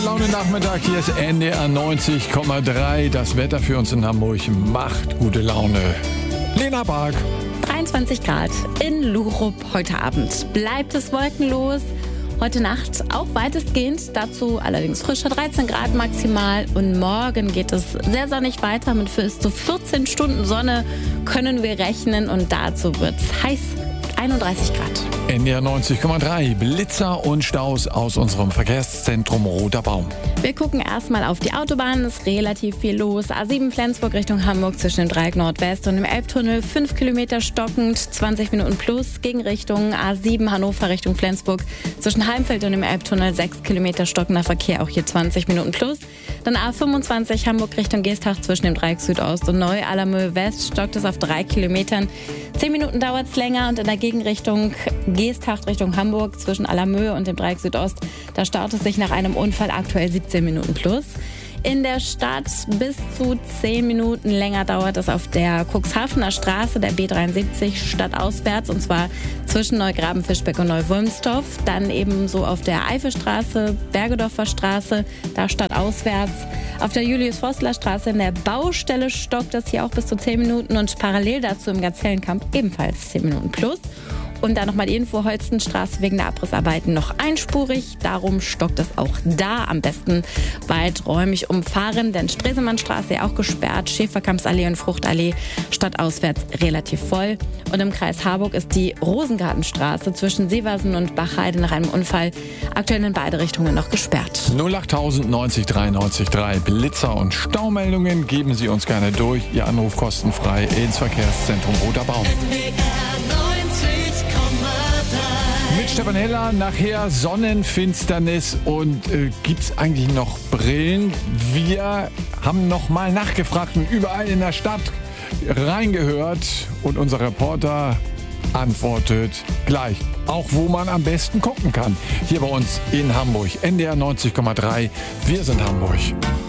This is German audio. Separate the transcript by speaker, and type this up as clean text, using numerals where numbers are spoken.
Speaker 1: Laune Nachmittag, hier ist NDR 90,3. Das Wetter für uns in Hamburg macht gute Laune. Lena Bark.
Speaker 2: 23 Grad in Lurup heute Abend. Bleibt es wolkenlos. Heute Nacht auch weitestgehend, dazu allerdings frischer 13 Grad maximal. Und morgen geht es sehr sonnig weiter. Mit bis zu 14 Stunden Sonne können wir rechnen und dazu wird es heiß. 31 Grad.
Speaker 1: NDR 90,3. Blitzer und Staus aus unserem Verkehrszentrum Roter Baum.
Speaker 2: Wir gucken erstmal auf die Autobahn. Es ist relativ viel los. A7 Flensburg Richtung Hamburg zwischen dem Dreieck Nordwest und dem Elbtunnel. 5 Kilometer stockend, 20 Minuten plus. Gegenrichtung A7 Hannover Richtung Flensburg zwischen Heimfeld und dem Elbtunnel. 6 Kilometer stockender Verkehr, auch hier 20 Minuten plus. Dann A25 Hamburg Richtung Geesthacht zwischen dem Dreieck Südost und Neu-Allermöhe West stockt es auf 3 Kilometern. 10 Minuten dauert es länger und in der Gegenrichtung Geesthacht Richtung Hamburg zwischen Allermöhe und dem Dreieck Südost, da staut es sich nach einem Unfall aktuell 17 Minuten plus. In der Stadt bis zu 10 Minuten länger dauert es auf der Cuxhavener Straße, der B73 stadtauswärts, und zwar zwischen Neugraben, Fischbeck und Neuwulmstorf. Dann ebenso auf der Eifelstraße, Bergedorfer Straße, da stadtauswärts. Auf der Julius-Forstler-Straße in der Baustelle stockt es hier auch bis zu 10 Minuten und parallel dazu im Gazellenkamp ebenfalls 10 Minuten plus. Und dann nochmal die Info, Holstenstraße wegen der Abrissarbeiten noch einspurig. Darum stockt es auch da. Am besten weiträumig umfahren, denn Stresemannstraße ja auch gesperrt. Schäferkampsallee und Fruchtallee stadtauswärts relativ voll. Und im Kreis Harburg ist die Rosengartenstraße zwischen Seversen und Bachheide nach einem Unfall aktuell in beide Richtungen noch gesperrt.
Speaker 1: 08000 90 93 3. Blitzer und Staumeldungen geben Sie uns gerne durch. Ihr Anruf kostenfrei ins Verkehrszentrum Roter Baum. Mit Stefan Heller, nachher Sonnenfinsternis und gibt's eigentlich noch Brillen? Wir haben noch mal nachgefragt und überall in der Stadt reingehört und unser Reporter antwortet gleich, auch wo man am besten gucken kann. Hier bei uns in Hamburg, NDR 90,3, wir sind Hamburg.